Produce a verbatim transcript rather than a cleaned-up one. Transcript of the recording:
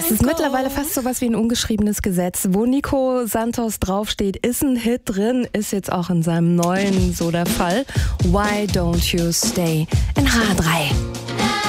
Das ist mittlerweile fast so was wie ein ungeschriebenes Gesetz. Wo Nico Santos draufsteht, ist ein Hit drin, ist jetzt auch in seinem neuen so der Fall. Why Don't You Stay in H drei.